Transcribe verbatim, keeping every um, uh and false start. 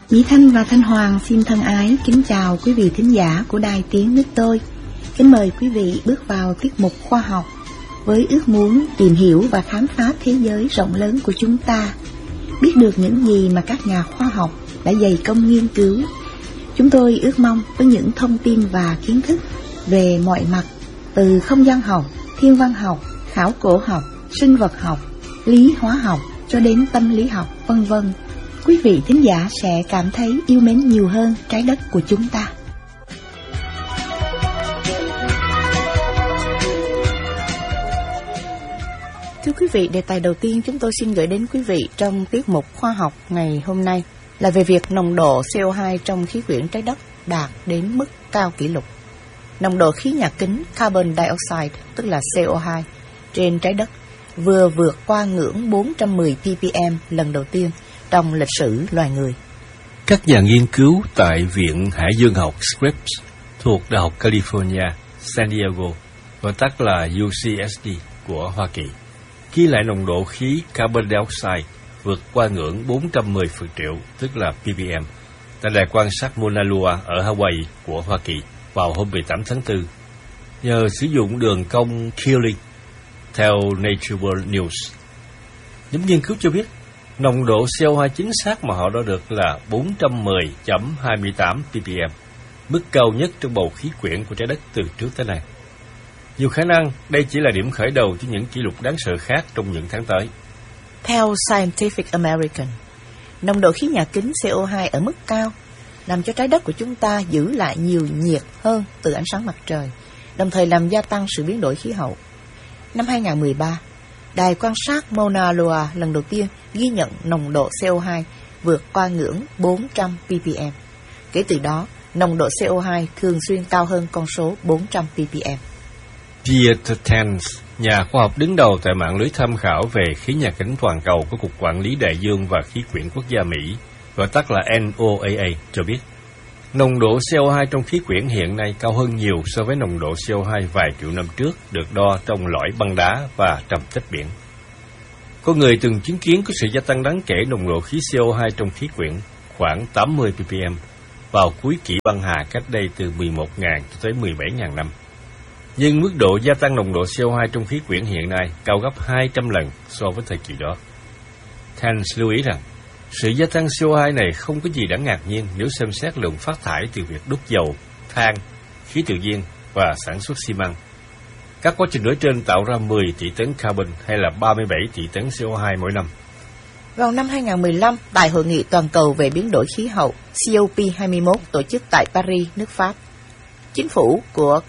Mỹ Thanh và Thanh Hoàng xin thân ái kính chào quý vị thính giả của Đài Tiếng Nước Tôi. Kính mời quý vị bước vào tiết mục khoa học với ước muốn tìm hiểu và khám phá thế giới rộng lớn của chúng ta, biết được những gì mà các nhà khoa học đã dày công nghiên cứu. Chúng tôi ước mong với những thông tin và kiến thức về mọi mặt, từ không gian học, thiên văn học, khảo cổ học, sinh vật học, lý hóa học cho đến tâm lý học, vân vân, quý vị thính giả sẽ cảm thấy yêu mến nhiều hơn trái đất của chúng ta. Thưa quý vị, đề tài đầu tiên chúng tôi xin gửi đến quý vị trong tiết mục khoa học ngày hôm nay là về việc nồng độ xê o hai trong khí quyển trái đất đạt đến mức cao kỷ lục. Nồng độ khí nhà kính carbon dioxide, tức là xê o hai, trên trái đất vừa vượt qua ngưỡng bốn trăm mười ppm lần đầu tiên trong lịch sử loài người. Các nhà nghiên cứu tại Viện Hải dương học Scripps thuộc Đại học California, San Diego, gọi tắt là u xê ét đê của Hoa Kỳ, ghi lại nồng độ khí carbon dioxide vượt qua ngưỡng bốn trăm mười phần triệu, tức là ppm, tại đài quan sát Mauna Loa ở Hawaii của Hoa Kỳ vào hôm mười tám tháng tư, nhờ sử dụng đường cong Keeling, theo Nature World News. Nhóm nghiên cứu cho biết nồng độ xê o hai chính xác mà họ đo được là bốn trăm mười phẩy hai mươi tám ppm, mức cao nhất trong bầu khí quyển của trái đất từ trước tới nay. Nhiều khả năng đây chỉ là điểm khởi đầu cho những kỷ lục đáng sợ khác trong những tháng tới. Theo Scientific American, nồng độ khí nhà kính xê o hai ở mức cao làm cho trái đất của chúng ta giữ lại nhiều nhiệt hơn từ ánh sáng mặt trời, đồng thời làm gia tăng sự biến đổi khí hậu. Năm hai không một ba, đài quan sát Mauna Loa lần đầu tiên ghi nhận nồng độ xê o hai vượt qua ngưỡng bốn trăm ppm. Kể từ đó, nồng độ xê o hai thường xuyên cao hơn con số bốn trăm ppm. Pieter Tans, nhà khoa học đứng đầu tại mạng lưới tham khảo về khí nhà kính toàn cầu của Cục Quản lý Đại dương và Khí quyển Quốc gia Mỹ, gọi tắt là en o a a, cho biết nồng độ xê o hai trong khí quyển hiện nay cao hơn nhiều so với nồng độ xê o hai vài triệu năm trước được đo trong lõi băng đá và trầm tích biển. Có người từng chứng kiến có sự gia tăng đáng kể nồng độ khí xê o hai trong khí quyển khoảng tám mươi ppm vào cuối kỷ băng hà cách đây từ mười một nghìn cho tới mười bảy nghìn năm. Nhưng mức độ gia tăng nồng độ xê o hai trong khí quyển hiện nay cao gấp hai trăm lần so với thời kỳ đó. Tans lưu ý rằng sự gia tăng xê o hai này không có gì đáng ngạc nhiên nếu xem xét lượng phát thải từ việc đốt dầu, than, khí tự nhiên và sản xuất xi măng. Các quá trình nói trên tạo ra mười tỷ tấn carbon hay là ba mươi bảy tỷ tấn xê o hai mỗi năm. Vào năm hai không một lăm, tại Hội nghị toàn cầu về biến đổi khí hậu C O P hai mươi mốt tổ chức tại Paris, nước Pháp, chính phủ của